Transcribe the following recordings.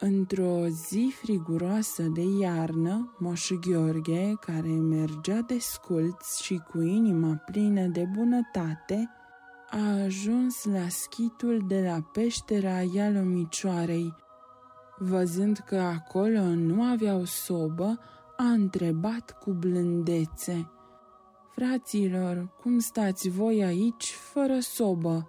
Într-o zi friguroasă de iarnă, Moș Gheorghe, care mergea desculț și cu inima plină de bunătate, a ajuns la schitul de la peștera Ialomicioarei. Văzând că acolo nu aveau sobă, a întrebat cu blândețe: „Fraților, cum stați voi aici fără sobă?”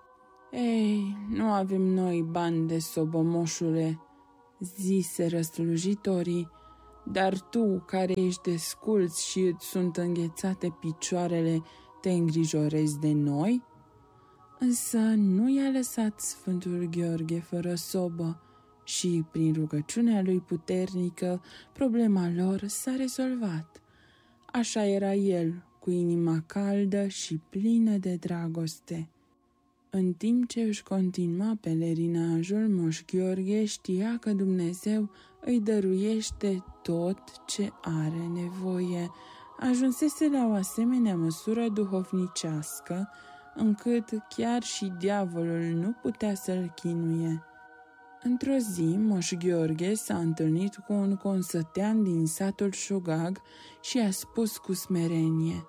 „Ei, nu avem noi bani de sobă, moșule,” ziseră slujitorii, „dar tu, care ești desculț și îți sunt înghețate picioarele, te îngrijorezi de noi?” Însă nu i-a lăsat Sfântul Gheorghe fără sobă și, prin rugăciunea lui puternică, problema lor s-a rezolvat. Așa era el, cu inima caldă și plină de dragoste. În timp ce își continua pelerinajul, Moș Gheorghe știa că Dumnezeu îi dăruiește tot ce are nevoie. Ajunsese la o asemenea măsură duhovnicească, încât chiar și diavolul nu putea să-l chinuie. Într-o zi, Moș Gheorghe s-a întâlnit cu un consătean din satul Șugag și a spus cu smerenie: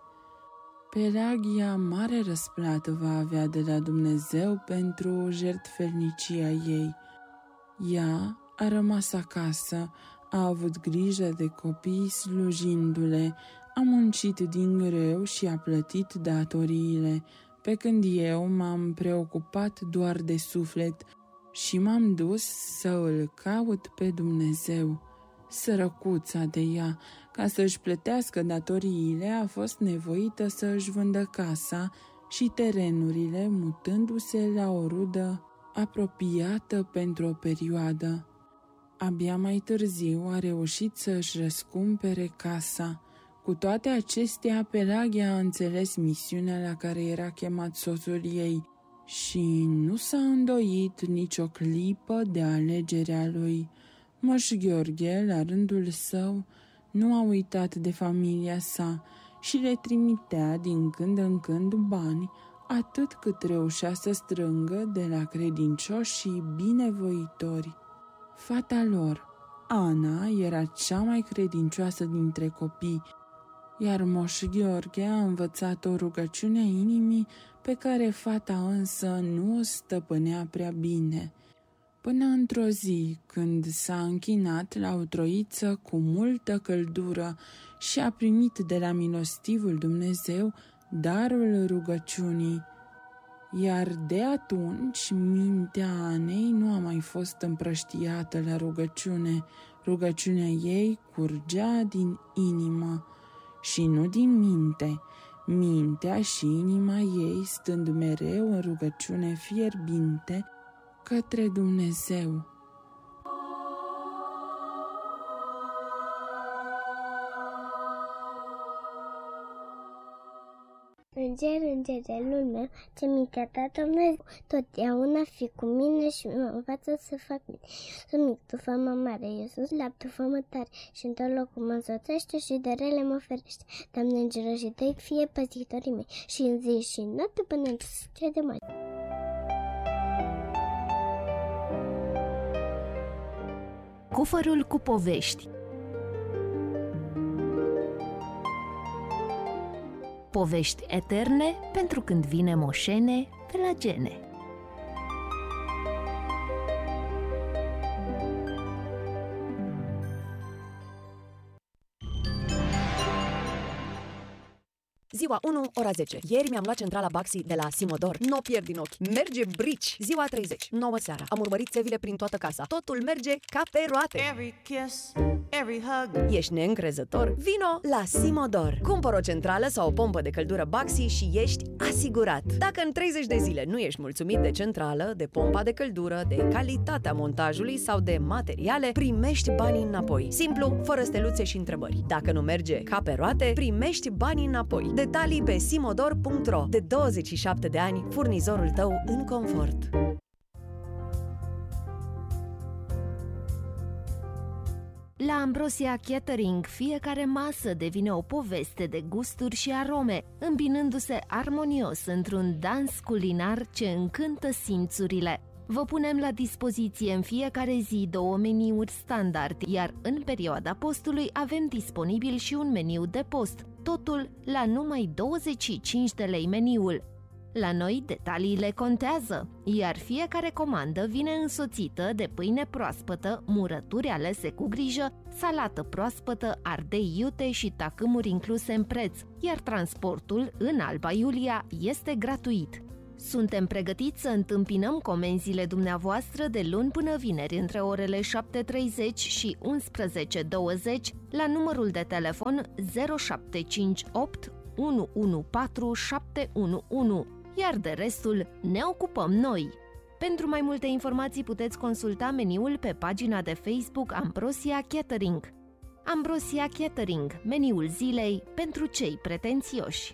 „Pelagia mare răsplată va avea de la Dumnezeu pentru jertfelnicia ei.” Ea a rămas acasă, a avut grijă de copii slujindu-le, a muncit din greu și a plătit datoriile, pe când eu m-am preocupat doar de suflet și m-am dus să îl caut pe Dumnezeu. Sărăcuța de ea, ca să-și plătească datoriile, a fost nevoită să își vândă casa și terenurile, mutându-se la o rudă apropiată pentru o perioadă. Abia mai târziu a reușit să își răscumpere casa. Cu toate acestea, Pelagia a înțeles misiunea la care era chemat soțul ei și nu s-a îndoit nicio clipă de alegerea lui. Moș Gheorghe, la rândul său, nu a uitat de familia sa și le trimitea din când în când bani, atât cât reușea să strângă de la credincioși și binevoitori. Fata lor, Ana, era cea mai credincioasă dintre copii, iar Moș Gheorghe a învățat o rugăciune a inimii pe care fata însă nu o stăpânea prea bine. Până într-o zi, când s-a închinat la o troiță cu multă căldură și a primit de la milostivul Dumnezeu darul rugăciunii, iar de atunci mintea Anei nu a mai fost împrăștiată la rugăciune. Rugăciunea ei curgea din inimă și nu din minte, mintea și inima ei stând mereu în rugăciune fierbinte către Dumnezeu. Înger, îngerelul meu, ce mi-a dat Dumnezeu, totdeauna fi cu mine și mă învață să fac bine. Eu sunt mic, tu fă-mă mare, eu sunt slab, tu fă-mă tare, și în tot locul mă însoțește și de rele mă ferește. Doamne, îngeroșii tăi, fie păzitorii mei, și în zi și în noapte până în cea de mai. Cufărul cu povești. Povești eterne pentru când vine moșene pe la gene. Ziua 1, ora 10. Ieri mi-am luat centrala Baxi de la Simodor. N-o pierd din ochi. Merge brici. Ziua 30. 9 seara. Am urmărit țevile prin toată casa. Totul merge ca pe roate. Every kiss, every hug. Ești neîncrezător? Vino la Simodor. Cumpăr o centrală sau o pompă de căldură Baxi și ești asigurat. Dacă în 30 de zile nu ești mulțumit de centrală, de pompa de căldură, de calitatea montajului sau de materiale, primești banii înapoi. Simplu, fără steluțe și întrebări. Dacă nu merge ca pe roate, primești banii înapoi. Detalii pe simodor.ro. De 27 de ani, furnizorul tău în confort. La Ambrosia Catering, fiecare masă devine o poveste de gusturi și arome, îmbinându-se armonios într-un dans culinar ce încântă simțurile. Vă punem la dispoziție în fiecare zi 2 meniuri standard, iar în perioada postului avem disponibil și un meniu de post, totul la numai 25 de lei meniul. La noi detaliile contează, iar fiecare comandă vine însoțită de pâine proaspătă, murături alese cu grijă, salată proaspătă, ardei iute și tacâmuri incluse în preț, iar transportul în Alba Iulia este gratuit. Suntem pregătiți să întâmpinăm comenzile dumneavoastră de luni până vineri între orele 7:30 și 11:20 la numărul de telefon 0758 114 711, iar de restul ne ocupăm noi. Pentru mai multe informații puteți consulta meniul pe pagina de Facebook Ambrosia Catering. Ambrosia Catering, meniul zilei pentru cei pretențioși.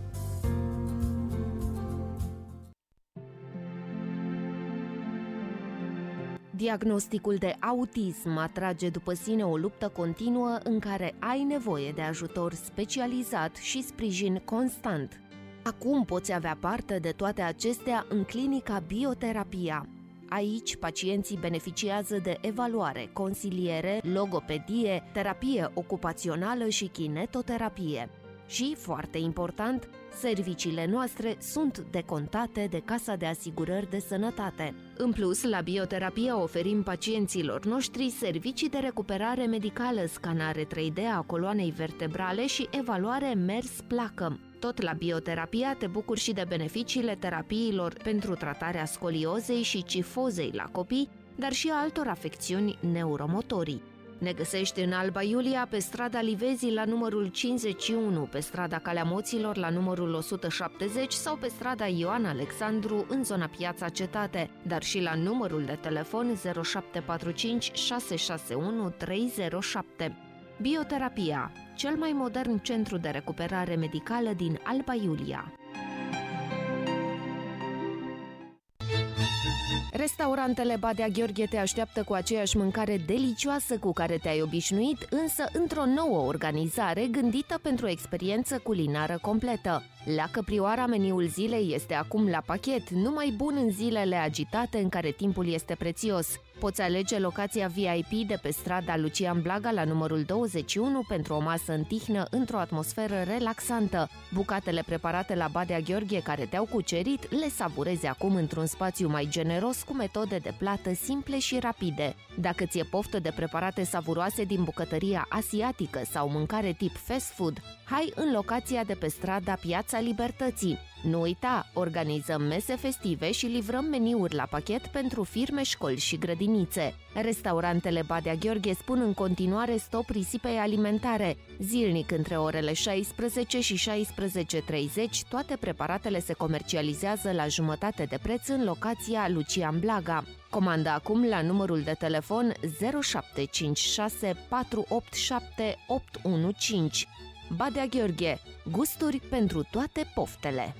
Diagnosticul de autism atrage după sine o luptă continuă în care ai nevoie de ajutor specializat și sprijin constant. Acum poți avea parte de toate acestea în clinica Bioterapia. Aici, pacienții beneficiază de evaluare, consiliere, logopedie, terapie ocupațională și kinetoterapie. Și, foarte important, serviciile noastre sunt decontate de Casa de Asigurări de Sănătate. În plus, la Bioterapie oferim pacienților noștri servicii de recuperare medicală, scanare 3D a coloanei vertebrale și evaluare mers-placă. Tot la Bioterapia te bucuri și de beneficiile terapiilor pentru tratarea scoliozei și cifozei la copii, dar și altor afecțiuni neuromotorii. Ne găsești în Alba Iulia, pe strada Livezii la numărul 51, pe strada Calea Moților la numărul 170 sau pe strada Ioan Alexandru în zona Piața Cetate, dar și la numărul de telefon 0745 661 307. Bioterapia, cel mai modern centru de recuperare medicală din Alba Iulia. Restaurantele Badea Gheorghe te așteaptă cu aceeași mâncare delicioasă cu care te-ai obișnuit, însă într-o nouă organizare gândită pentru o experiență culinară completă. La Căprioara, meniul zilei este acum la pachet, numai bun în zilele agitate în care timpul este prețios. Poți alege locația VIP de pe strada Lucian Blaga la numărul 21 pentru o masă în tihnă într-o atmosferă relaxantă. Bucatele preparate la Badea Gheorghe care te-au cucerit le savurezi acum într-un spațiu mai generos cu metode de plată simple și rapide. Dacă ți-e poftă de preparate savuroase din bucătăria asiatică sau mâncare tip fast food, hai în locația de pe strada Piața Libertății. Nu uita, organizăm mese festive și livrăm meniuri la pachet pentru firme, școli și grădinițe. Restaurantele Badea Gheorghe spun în continuare stop risipei alimentare. Zilnic între orele 16 și 16:30, toate preparatele se comercializează la jumătate de preț în locația Lucian Blaga. Comandă acum la numărul de telefon 0756 487 815. Badea Gheorghe, gusturi pentru toate poftele.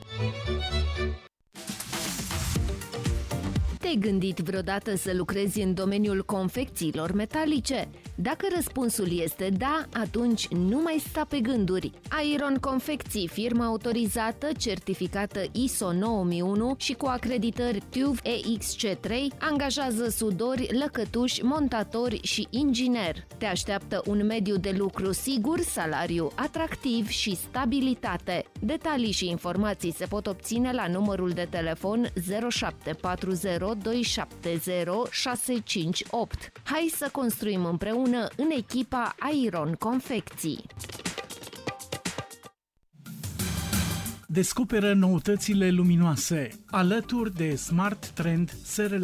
Te-ai gândit vreodată să lucrezi în domeniul confecțiilor metalice? Dacă răspunsul este da, atunci nu mai sta pe gânduri. Iron Confecții, firma autorizată, certificată ISO 9001 și cu acreditări TÜV EXC3, angajează sudori, lăcătuși, montatori și ingineri. Te așteaptă un mediu de lucru sigur, salariu atractiv și stabilitate. Detalii și informații se pot obține la numărul de telefon 0740 270 658. Hai să construim împreună în echipa Iron Confecții. Descoperă noutățile luminoase alături de Smart Trend SRL.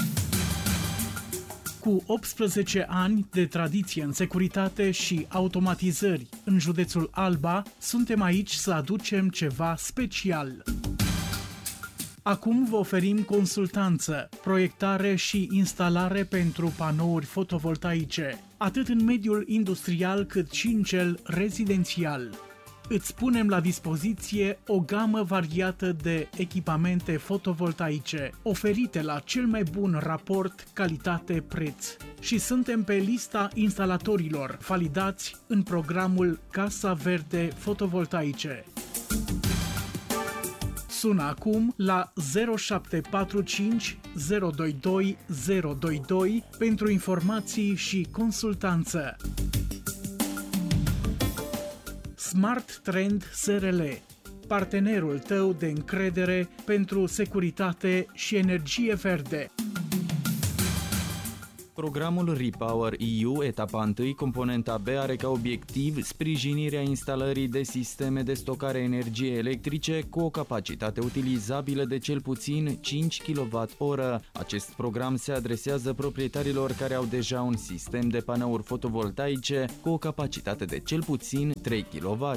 Cu 18 ani de tradiție în securitate și automatizări în județul Alba, suntem aici să aducem ceva special. Acum vă oferim consultanță, proiectare și instalare pentru panouri fotovoltaice, atât în mediul industrial cât și în cel rezidențial. Îți punem la dispoziție o gamă variată de echipamente fotovoltaice, oferite la cel mai bun raport calitate-preț. Și suntem pe lista instalatorilor validați în programul Casa Verde Fotovoltaice. Sună acum la 0745 022 022 pentru informații și consultanță. Smart Trend SRL, partenerul tău de încredere pentru securitate și energie verde. Programul Repower EU, etapa 1, componenta B, are ca obiectiv sprijinirea instalării de sisteme de stocare energie electrice cu o capacitate utilizabilă de cel puțin 5 kWh. Acest program se adresează proprietarilor care au deja un sistem de panouri fotovoltaice cu o capacitate de cel puțin 3 kW.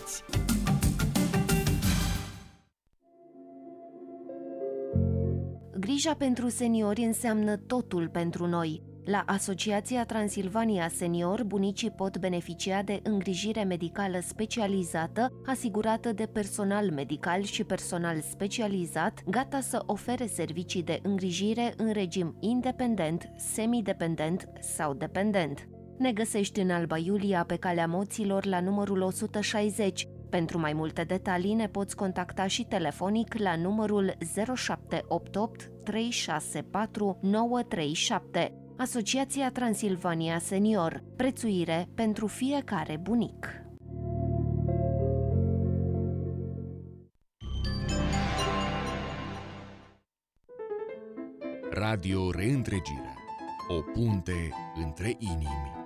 Grija pentru seniori înseamnă totul pentru noi. La Asociația Transilvania Senior, bunicii pot beneficia de îngrijire medicală specializată, asigurată de personal medical și personal specializat, gata să ofere servicii de îngrijire în regim independent, semidependent sau dependent. Ne găsești în Alba Iulia, pe Calea Moților, la numărul 160. Pentru mai multe detalii ne poți contacta și telefonic la numărul 0788 364 937. Asociația Transilvania Senior. Prețuire pentru fiecare bunic. Radio Reîntregirea. O punte între inimi.